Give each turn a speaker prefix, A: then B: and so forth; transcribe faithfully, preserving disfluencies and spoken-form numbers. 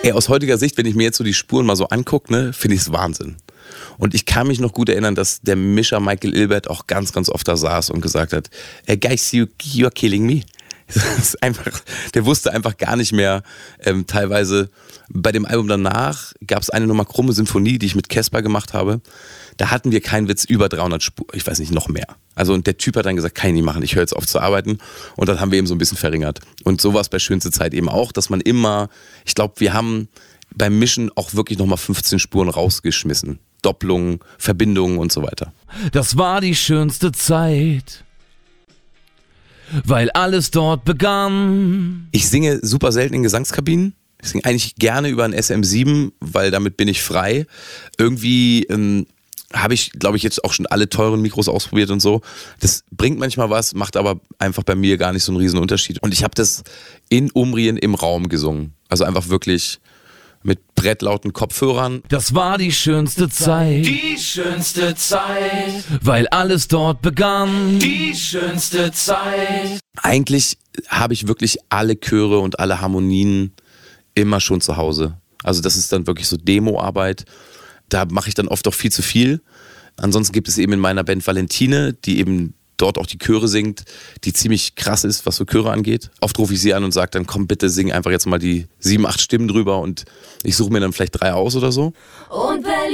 A: Ey, aus heutiger Sicht, wenn ich mir jetzt so die Spuren mal so angucke, ne, finde ich es Wahnsinn. Und ich kann mich noch gut erinnern, dass der Mischer Michael Ilbert auch ganz, ganz oft da saß und gesagt hat, hey guys, you, you're killing me. Das ist einfach, der wusste einfach gar nicht mehr, ähm, teilweise bei dem Album danach gab es eine Nummer Krumme Sinfonie, die ich mit Casper gemacht habe. Da hatten wir keinen Witz über dreihundert Spuren, ich weiß nicht, noch mehr. Also und der Typ hat dann gesagt, kann ich nicht machen, ich höre jetzt auf zu arbeiten und dann haben wir eben so ein bisschen verringert. Und so war es bei Schönste Zeit eben auch, dass man immer, ich glaube, wir haben beim Mischen auch wirklich nochmal fünfzehn Spuren rausgeschmissen. Doppelungen, Verbindungen und so weiter.
B: Das war die schönste Zeit, weil alles dort begann.
A: Ich singe super selten in Gesangskabinen. Ich singe eigentlich gerne über ein S M sieben, weil damit bin ich frei. Irgendwie ähm, habe ich, glaube ich, jetzt auch schon alle teuren Mikros ausprobiert und so. Das bringt manchmal was, macht aber einfach bei mir gar nicht so einen riesen Unterschied. Und ich habe das in Umrien im Raum gesungen. Also einfach wirklich mit brettlauten Kopfhörern.
B: Das war die schönste Zeit,
C: Die schönste Zeit,
B: weil alles dort begann.
C: die schönste Zeit.
A: Eigentlich habe ich wirklich alle Chöre und alle Harmonien immer schon zu Hause. Also das ist dann wirklich so Demoarbeit. Da mache ich dann oft auch viel zu viel. Ansonsten gibt es eben in meiner Band Valentine, die eben dort auch die Chöre singt, die ziemlich krass ist, was so Chöre angeht. Oft rufe ich sie an und sage dann, komm bitte, sing einfach jetzt mal die sieben, acht Stimmen drüber und ich suche mir dann vielleicht drei aus oder so.
D: Und